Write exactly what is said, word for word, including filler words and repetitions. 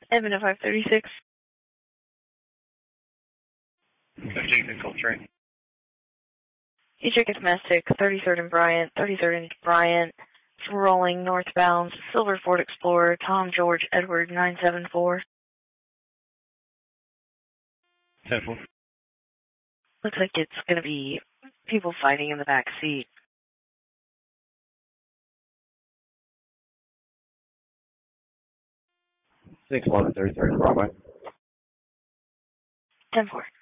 Edmund at five thirty-six. fifteen Nicole train. You check domestic, thirty-third and Bryant, thirty-third and Bryant, rolling northbound, Silver Ford Explorer, Tom George Edward nine seven four. ten four. Looks like it's going to be people fighting in the back seat. six eleven thirty-third Broadway. ten four.